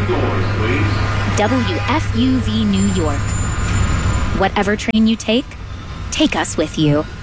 doors, please. WFUV New York. Whatever train you take us with you.